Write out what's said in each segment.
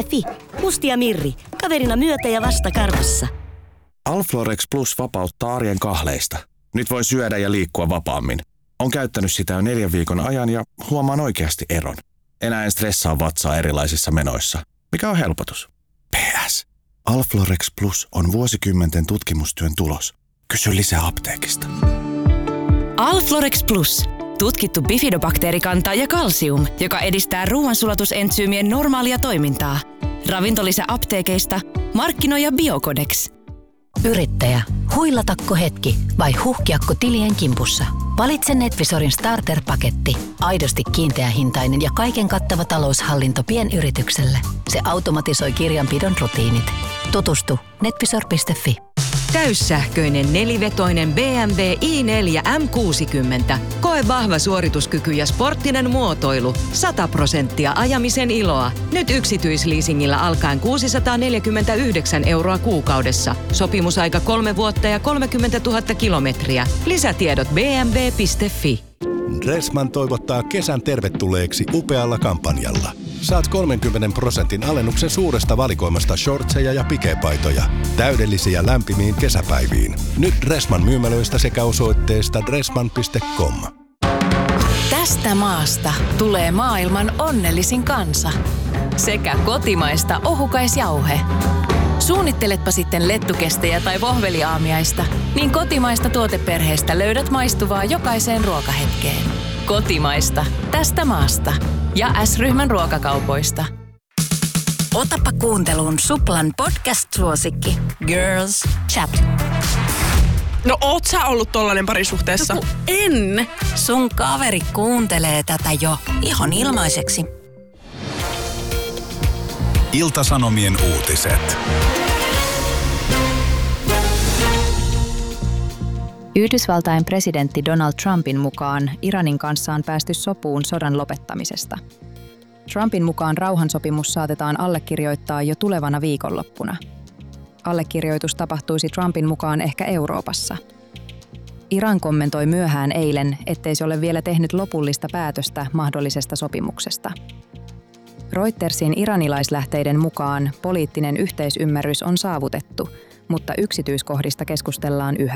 Fi, Musti ja Mirri, kaverina myötä ja vastakarvassa. Alflorex Plus vapauttaa arjen kahleista. Nyt voi syödä ja liikkua vapaammin. On käyttänyt sitä jo 4 viikon ajan ja huomaan oikeasti eron. Enää en stressaa vatsaa erilaisissa menoissa, mikä on helpotus. PS. Alflorex Plus on vuosikymmenten tutkimustyön tulos. Kysy lisää apteekista. Alflorex Plus. Tutkittu bifidobakteerikanta ja kalsium, joka edistää ruoansulatusentsyymien normaalia toimintaa. Ravintolisä apteekeista, markkinoija Biocodex. Yrittäjä, huilatako hetki vai huhkiakko tilien kimpussa? Valitse Netvisorin starter-paketti. Aidosti kiinteähintainen ja kaiken kattava taloushallinto pienyritykselle. Se automatisoi kirjanpidon rutiinit. Tutustu netvisor.fi. Täyssähköinen nelivetoinen BMW i4 M60. Koe vahva suorituskyky ja sporttinen muotoilu. 100% ajamisen iloa. Nyt yksityisleasingillä alkaen 649 € kuukaudessa. Sopimusaika 3 vuotta ja 30 000 kilometriä. Lisätiedot bmw.fi. Dressman toivottaa kesän tervetulleeksi upealla kampanjalla. Saat 30% alennuksen suuresta valikoimasta shortseja ja pikepaitoja. Täydellisiä lämpimiin kesäpäiviin. Nyt Dressman myymälöistä sekä osoitteesta dressman.com. Tästä maasta tulee maailman onnellisin kansa. Sekä kotimaista ohukaisjauhe. Suunnitteletpa sitten lettukestejä tai vohveliaamiaista, niin kotimaista tuoteperheestä löydät maistuvaa jokaiseen ruokahetkeen. Kotimaista. Tästä maasta. Ja S-ryhmän ruokakaupoista. Otapa kuunteluun Suplan podcast-suosikki Girls Chat. No oot sä ollut tollanen parisuhteessa? No, en. Sun kaveri kuuntelee tätä jo ihan ilmaiseksi. Ilta-Sanomien uutiset. Yhdysvaltain presidentti Donald Trumpin mukaan Iranin kanssa on päästy sopuun sodan lopettamisesta. Trumpin mukaan rauhansopimus saatetaan allekirjoittaa jo tulevana viikonloppuna. Allekirjoitus tapahtuisi Trumpin mukaan ehkä Euroopassa. Iran kommentoi myöhään eilen, ettei se ole vielä tehnyt lopullista päätöstä mahdollisesta sopimuksesta. Reutersin iranilaislähteiden mukaan poliittinen yhteisymmärrys on saavutettu, mutta yksityiskohdista keskustellaan yhä.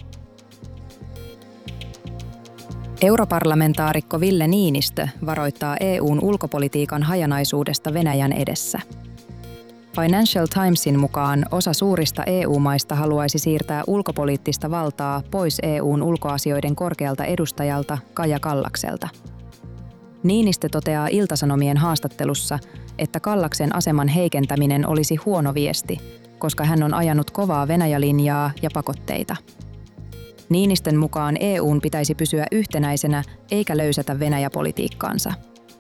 Europarlamentaarikko Ville Niinistö varoittaa EU:n ulkopolitiikan hajanaisuudesta Venäjän edessä. Financial Timesin mukaan osa suurista EU-maista haluaisi siirtää ulkopoliittista valtaa pois EU:n ulkoasioiden korkealta edustajalta Kaja Kallakselta. Niinistö toteaa Ilta-Sanomien haastattelussa, että Kallaksen aseman heikentäminen olisi huono viesti, koska hän on ajanut kovaa Venäjä-linjaa ja pakotteita. Niinistön mukaan EU:n pitäisi pysyä yhtenäisenä eikä löysätä Venäjä-politiikkaansa.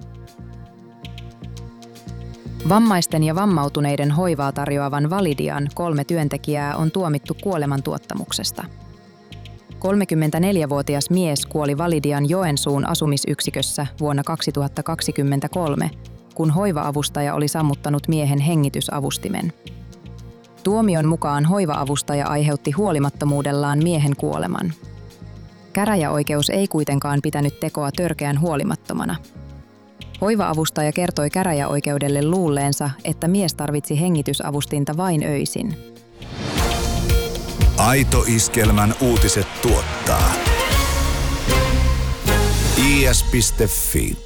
Vammaisten ja vammautuneiden hoivaa tarjoavan Validian 3 työntekijää on tuomittu kuolemantuottamuksesta. 34-vuotias mies kuoli Validian Joensuun asumisyksikössä vuonna 2023, kun hoiva-avustaja oli sammuttanut miehen hengitysavustimen. Tuomion mukaan hoiva-avustaja aiheutti huolimattomuudellaan miehen kuoleman. Käräjäoikeus ei kuitenkaan pitänyt tekoa törkeän huolimattomana. Hoiva-avustaja kertoi käräjäoikeudelle luulleensa, että mies tarvitsi hengitysavustinta vain öisin. Aito Iskelmän uutiset tuottaa is.fi.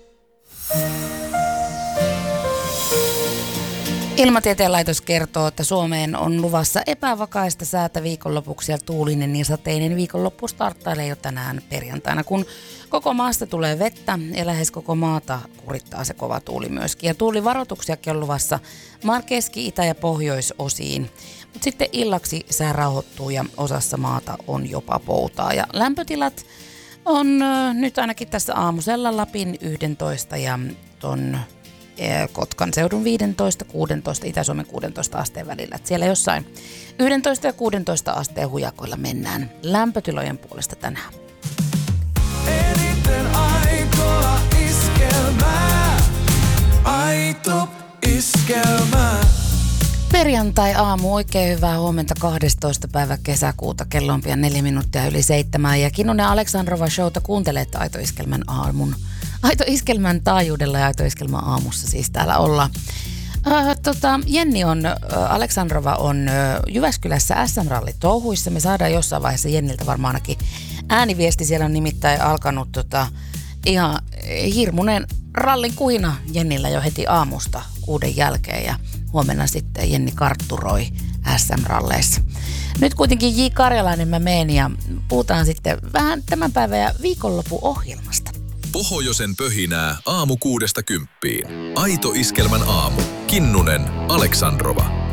Ilmatieteen laitos kertoo, että Suomeen on luvassa epävakaista säätä viikonlopuksi ja tuulinen ja sateinen viikonloppu starttailee jo tänään perjantaina, kun koko maasta tulee vettä ja lähes koko maata kurittaa se kova tuuli myöskin. Ja tuulivaroituksiakin on luvassa maan keski-, itä- ja pohjoisosiin. Mutta sitten illaksi sää rauhoittuu ja osassa maata on jopa poutaa. Ja lämpötilat on nyt ainakin tässä aamusella Lapin 11 ja ton Kotkan seudun 15, 16, Itä-Suomen 16 asteen välillä. Et siellä jossain 11 ja 16 asteen hujakoilla mennään lämpötilojen puolesta tänään. Eniten aitoa iskelmää, aito iskelmää. Perjantai-aamu, oikein hyvää huomenta 12. päivä kesäkuuta. Kello on pian 4 minuuttia yli 7. Ja Kinnunen Aleksandrova showta kuuntelette Aito Iskelmän aamun. Aito Iskelmän taajuudella ja Aito Iskelmän aamussa siis täällä ollaan. Jenni Aleksandrova on Jyväskylässä SM-ralli touhuissa. Me saadaan jossain vaiheessa Jenniltä varmaan ainakin ääniviesti. Siellä on nimittäin alkanut ihan hirmuinen rallin kuhina Jennillä jo heti aamusta 6 jälkeen. Ja huomenna sitten Jenni kartturoi SM-ralleissa. Nyt kuitenkin J. Karjalainen mä meen ja puhutaan sitten vähän tämän päivän ja viikonloppuohjelmasta. Pohjoisen pöhinää aamu 6–10. Aito iskelmän aamu. Kinnunen, Aleksandrova.